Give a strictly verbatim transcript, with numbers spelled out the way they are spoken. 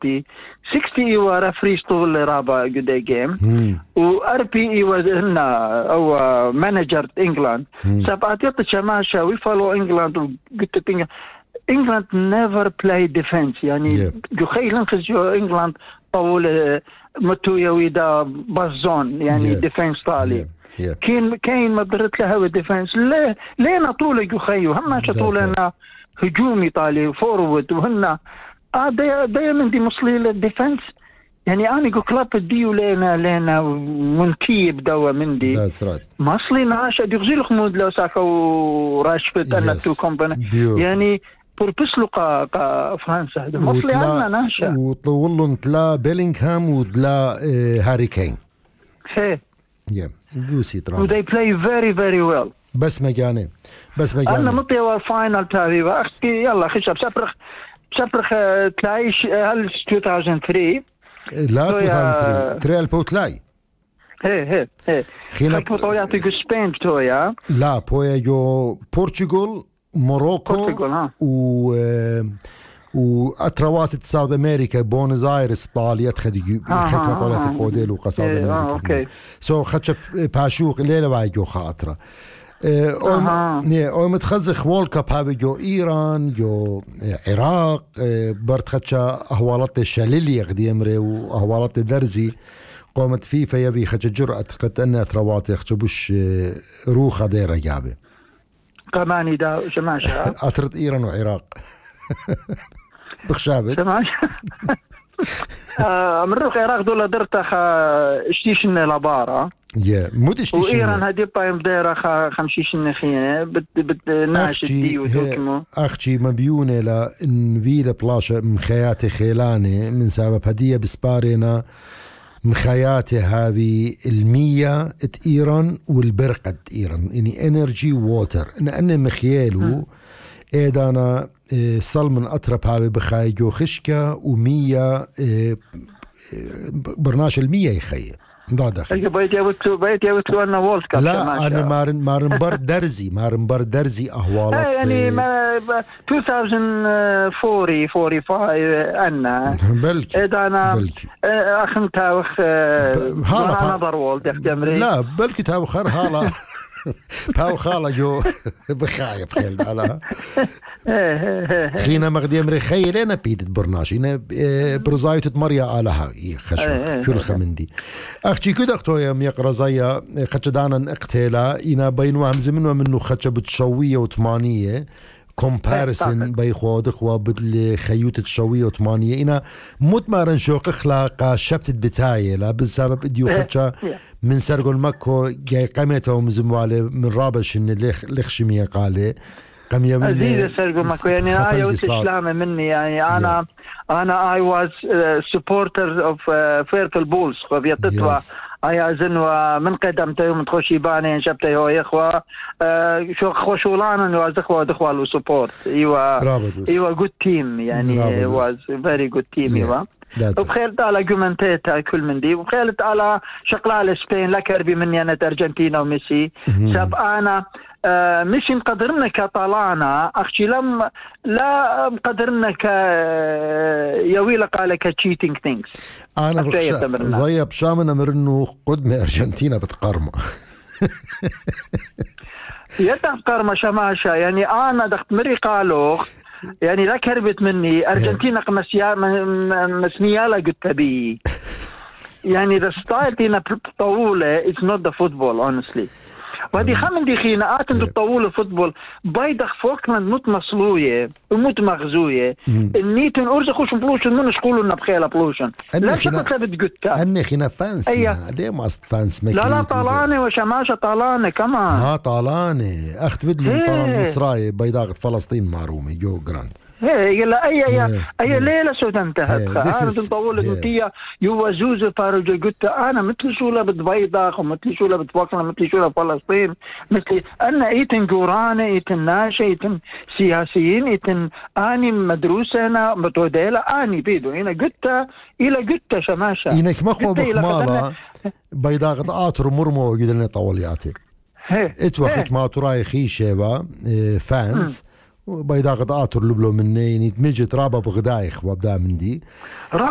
خمسين ستين إيوا رفريش طول رابع قدي جيم وار بي إيوا هنا او مانجر انجلاند سبعتيط شماشة ويفولو انجلاند وقلت انجلاند انجلاند نيفر بلاي ديفنس يعني جو خيلن خزيو انجلاند طول متويا ويدا بازون يعني ديفنس طالي كاين كاين ما درت لها ديفنس ليه لينا طول جو خيو هم طولنا هجوم ايطالي فورورد وهنا اه دائما دي مصلي للديفنس يعني انا جو كلاب ديو لينا لينا ونتيب دوا من دي مصلي ناشا دي غزيل خمود لو ساكو راشفت انا تو كومباني يعني بوربسلو قا قا فرنسا مصلي عنا ناشا وطولن تلا بيلينغهام وتلا هاري كين هي يا دوسي ترى they play very very well بس مجانين بس مجانين أنا مطيوا فاينل تابي أختي يلا خشب سفرخ سفرخ تلاقيش هل ألفين وثلاثة لا ألفين وثلاثة تريال بوتلاي هي هي هي خينا بوتويا تيجو سبين تويا لا بويا جو بورتغال موروكو و واتروات ساوث امريكا بونس ايرس بالي اتخدي خدمه طولات البوديل وقصاد امريكا اوكي سو خدش باشوق ليله واي جو خاطره ام ني او متخزخ وول كاب هابي جو ايران جو عراق برد خدشا اهوالات الشليلي غدي امري واهوالات درزي قومت فيفا يبي خدش جرأة قد ان اتروات يخشبوش روخه دايره جابه كمان دا شماشة اترد ايران وعراق بخشابت سمعش امرو العراق دول درتها اشتيشن لبارة يا مود اشتيشن وايران هدي بايم دايره خمشيشن خيانه بت بت ناشد دي وتوكمو اختي مبيونه لان فيلا بلاشا مخياتي خيلاني من سبب هديه بسبارينا مخياتي هذه المية ات ايران والبرقة ايران يعني انرجي ووتر ان انا مخيالو ايدانا سلمن أطرب هاي بخايجو خشكة ومية برناش المية يخيل ضاد خي بيت يوتو بيت يوتو أنا وولد كاب لا أنا مارن مارن بر درزي مارن بر درزي أهوالات يعني ما ألفين وأربعين خمسة أنا بلكي إذا أنا بلكي أخن تاوخ هلا نظر وولد يختمري لا بلكي تاوخر هلا باو خاله جو بخايب خيل على خينا مغدي امري خيل انا بيدت برناش انا برزايت مريا علىها خشو كل خمندي اختي كده اختو يا ميقرا زيا خدانا اقتلا انا بينو همز منو منو خدشه بتشويه وثمانيه كومباريسن بي خود خوا بدل خيوت الشويه وثمانيه انا متمرن شوق اخلاق شبت بتاعي لا بسبب ديو خدشه من سرقل مكو جاي قمته ومزمواله من رابش ان لخشميه قاله قميه من عزيز سرقل مكو يعني انا يوت اسلامه مني يعني انا انا I was supporter of Fairfield Bulls وبيطتوا اي زنوا من قدمته يوم تخشي باني شبته هو يا اخوه شو خوشولان واز اخوه دخوال وسبورت ايوا ايوا جود تيم يعني واز فيري جود تيم ايوا وبخيلت على جومنتيتا كل من دي وبخيلت على شقلال سبين لا كربي مني انا ارجنتينا وميسي سب انا آه مش مقدرنا كطلانا اختي لم لا مقدرنا ك يويل قال كتشيتينج ثينكس انا زي بشامن امرنو قدم ارجنتينا بتقرمه يتقرمه شماشة يعني انا دخت مري قالوا يعني لا كربت مني ارجنتينا قمسيا مسميالا قلت بي يعني the style تينا طولة it's not the football honestly وهذه خمن دي خيناقات عند الطاولة فوتبول بايدخ فوكمان موت مصلوية وموت مغزوية النيتن أرزق خوش بلوشن من شقولوا نبخيلة بلوشن لا شبك لبت قتا أني خينا فانسي ليه ما أصد فانس مكيت لا لا طالاني وشماشة طالاني كمان ها طالاني أخت بدلو طالان مصراي بايداغ فلسطين معرومي جو جراند هي لا أي أي أي ليلة سود انتهت أنا تطول دوتية يوزوز فارج قلت أنا مثل شو لا بتبيضاخ ومثل شو لا بتفاصل مثل شو لا فلسطين مثل أنا إيتن جورانة إيتن ناشة إيتن سياسيين إيتن أني مدروسة أنا متوديلة أني بيدو هنا قلت إلى قلت شماشة إنك مخو بخمالة بيضاغ آتر مرمو جدلنا طولياتي اتوخت ما تراي خيشة با فانس بيضاغ آتر لبلو مني يعني تمجت رابا بغدايخ وابدا من دي